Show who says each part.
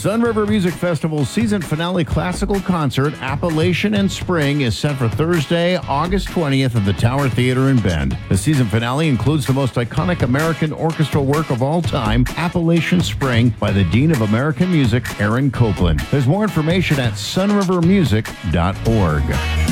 Speaker 1: Sun River Music Festival's season finale classical concert, Appalachian and Spring, is set for Thursday, August 20th at the Tower Theater in Bend. The season finale includes the most iconic American orchestral work of all time, Appalachian Spring, by the Dean of American Music, Aaron Copland. There's more information at sunrivermusic.org.